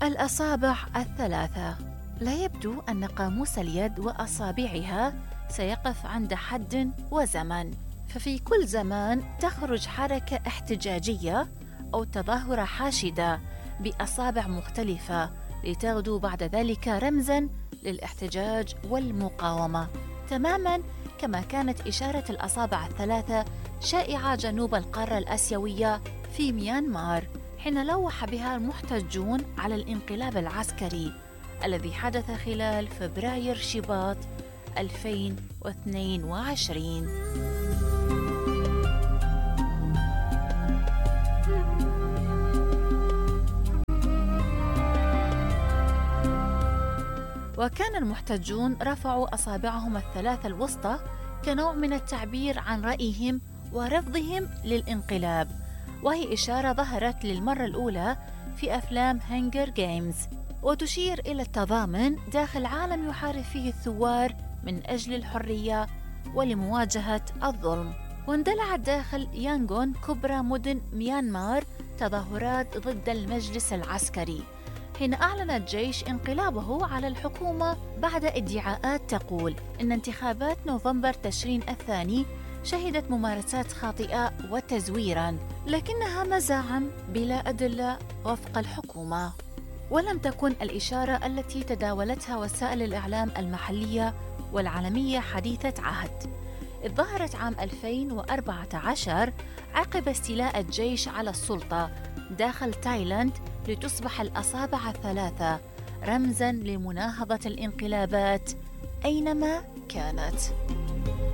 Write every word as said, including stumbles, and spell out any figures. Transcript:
الأصابع الثلاثة. لا يبدو أن قاموس اليد وأصابعها سيقف عند حد وزمن، ففي كل زمان تخرج حركة احتجاجية أو تظاهرة حاشدة بأصابع مختلفة لتغدو بعد ذلك رمزاً للاحتجاج والمقاومة، تماماً كما كانت إشارة الأصابع الثلاثة شائعة جنوب القارة الآسيوية في ميانمار حين لوح بها المحتجون على الانقلاب العسكري الذي حدث خلال فبراير شباط ألفين واثنين وعشرين. وكان المحتجون رفعوا أصابعهم الثلاثة الوسطى كنوع من التعبير عن رأيهم ورفضهم للانقلاب، وهي إشارة ظهرت للمرة الأولى في أفلام هانجر جيمز، وتشير إلى التضامن داخل عالم يحارب فيه الثوار من أجل الحرية ولمواجهة الظلم. واندلعت داخل يانغون كبرى مدن ميانمار تظاهرات ضد المجلس العسكري حين أعلن الجيش انقلابه على الحكومة بعد ادعاءات تقول إن انتخابات نوفمبر تشرين الثاني شهدت ممارسات خاطئة وتزويراً، لكنها مزاعم بلا أدلة وفق الحكومة. ولم تكن الإشارة التي تداولتها وسائل الإعلام المحلية والعالمية حديثة عهد، إذ ظهرت عام ألفين وأربعة عشر عقب استيلاء الجيش على السلطة داخل تايلاند لتصبح الأصابع الثلاثة رمزاً لمناهضة الانقلابات أينما كانت.